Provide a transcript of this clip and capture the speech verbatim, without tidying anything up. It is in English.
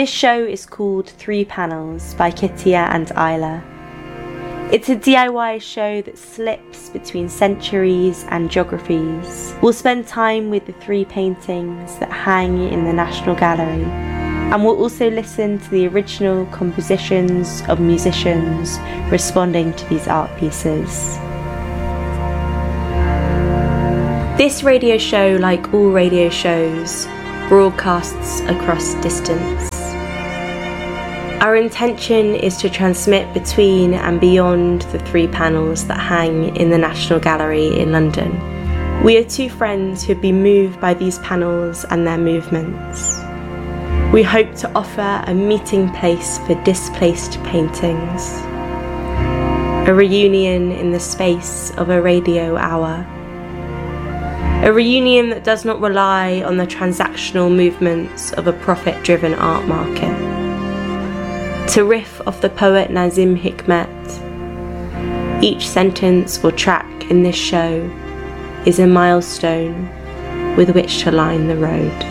This show is called Three Panels by Kittia and Isla. It's a D I Y show that slips between centuries and geographies. We'll spend time with the three paintings that hang in the National Gallery, and we'll also listen to the original compositions of musicians responding to these art pieces. This radio show, like all radio shows, broadcasts across distance. Our intention is to transmit between and beyond the three panels that hang in the National Gallery in London. We are two friends who have been moved by these panels and their movements. We hope to offer a meeting place for displaced paintings, a reunion in the space of a radio hour, a reunion that does not rely on the transactional movements of a profit-driven art market. To riff off the poet Nazim Hikmet, each sentence or track in this show is a milestone with which to line the road.